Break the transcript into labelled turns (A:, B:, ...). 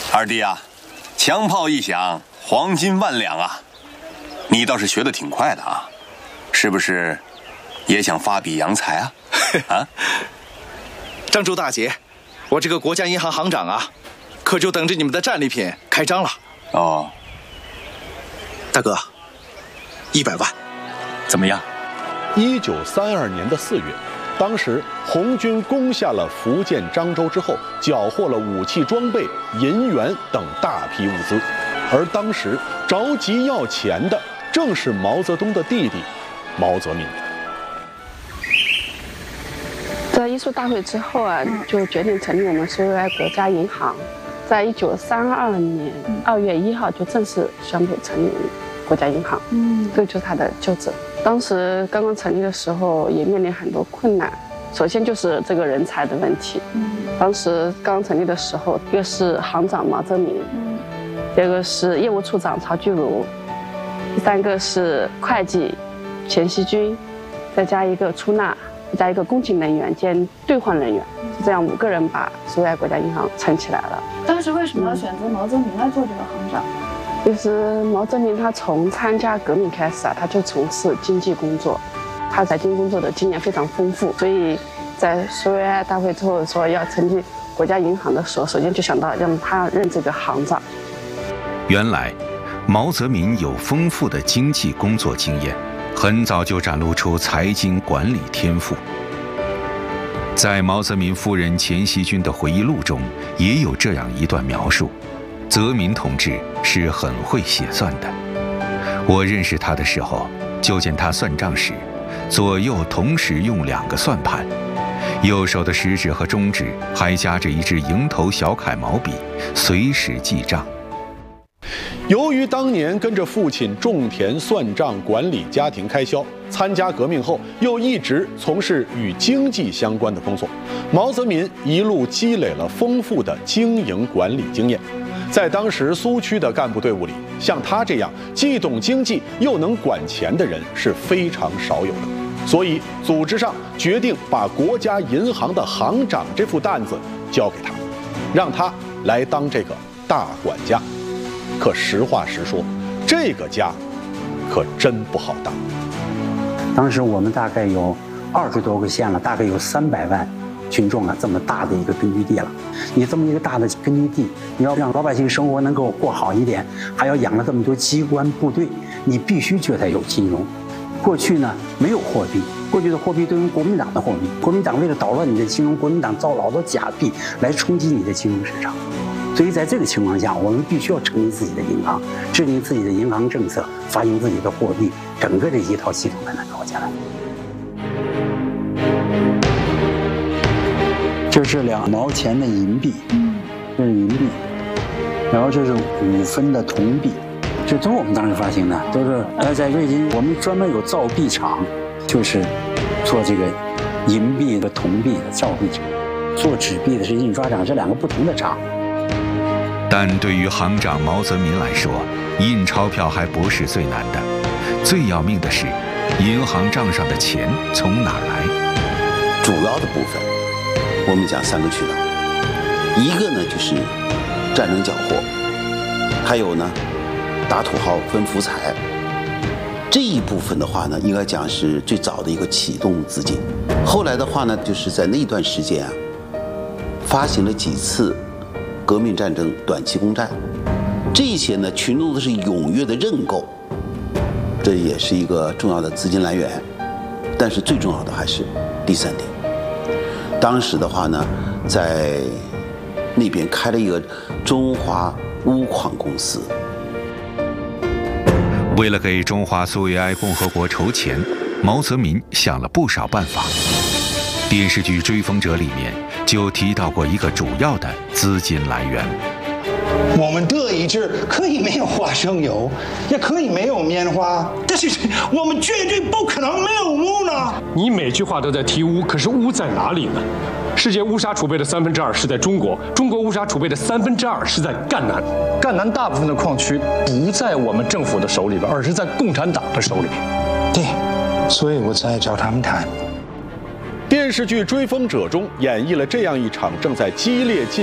A: 二弟啊，枪炮一响，黄金万两啊！你倒是学得挺快的啊，是不是也想发笔扬财啊？啊，
B: 张周大姐，我这个国家银行行长啊，可就等着你们的战利品开张了。
A: 哦，
B: 大哥，100万，怎么样
C: ？1932年的4月，当时红军攻下了福建漳州之后，缴获了武器装备、银元等大批物资，而当时着急要钱的正是毛泽东的弟弟毛泽民。
D: 在艺术大会之后啊，就决定成立我们苏维埃国家银行。在1932年2月1号就正式宣布成立国家银行。这就是它的旧址。当时刚刚成立的时候也面临很多困难，首先就是这个人才的问题。当时刚成立的时候，一个是行长毛泽民，第二个是业务处长曹巨如，第三个是会计钱锡军，再加一个出纳，再加一个公警人员兼兑换人员，就这样5个人把苏维埃国家银行撑起来了。
E: 当时为什么要选择毛泽民来做这个行长？
D: 就是毛泽民他从参加革命开始啊，他就从事经济工作，他财经工作的经验非常丰富，所以在苏维埃大会之后说要成立国家银行的时候，首先就想到让他任这个行长。
F: 原来，毛泽民有丰富的经济工作经验，很早就展露出财经管理天赋。在毛泽民夫人钱锡军的回忆录中，也有这样一段描述：泽民同志是很会写算的。我认识他的时候，就见他算账时，左右同时用2个算盘，右手的食指和中指还夹着一支蝇头小楷毛笔，随时记账。
C: 由于当年跟着父亲种田、算账、管理家庭开销，参加革命后又一直从事与经济相关的工作，毛泽民一路积累了丰富的经营管理经验。在当时苏区的干部队伍里，像他这样既懂经济又能管钱的人是非常少有的。所以组织上决定把国家银行的行长这副担子交给他，让他来当这个大管家。可实话实说，这个家可真不好当。
G: 当时我们大概有20多个县了，大概有300万群众啊，这么大的一个根据地了。你这么一个大的根据地，你要让老百姓生活能够过好一点，还要养了这么多机关部队，你必须觉得有金融。过去呢没有货币，过去的货币都用国民党的货币，国民党为了捣乱你的金融，国民党造老多假币来冲击你的金融市场。所以在这个情况下，我们必须要成立自己的银行，制定自己的银行政策，发行自己的货币，整个这一套系统才能搞起来。这是2毛钱的银币，这是银币，然后这是5分的铜币，这都是我们当时发行的，都是在瑞金，我们专门有造币厂，就是做这个银币和铜币的造币厂，做纸币的是印刷厂，这2个不同的厂。
F: 但对于行长毛泽民来说，印钞票还不是最难的，最要命的是，银行账上的钱从哪儿来？
H: 主要的部分，我们讲3个渠道，一个呢就是战争缴获，还有呢打土豪分福财。这一部分的话呢，应该讲是最早的一个启动资金。后来的话呢，就是在那段时间啊，发行了几次革命战争短期公债，这些呢群众都是踊跃的认购，这也是一个重要的资金来源。但是最重要的还是第3点，当时的话呢，在那边开了一个中华钨矿公司。
F: 为了给中华苏维埃共和国筹钱，毛泽民想了不少办法。电视剧《追风者》里面就提到过一个主要的资金来源。
I: 我们德意志可以没有花生油，也可以没有棉花，但是我们绝对不可能没有钨呢。
J: 你每句话都在提钨，可是钨在哪里呢？世界钨砂储备的2%是在中国，中国钨砂储备的2%是在赣南。赣南大部分的矿区不在我们政府的手里边，而是在共产党的手里。
I: 对，所以我才找他们谈。
C: 电视剧《追风者》中演绎了这样一场正在激烈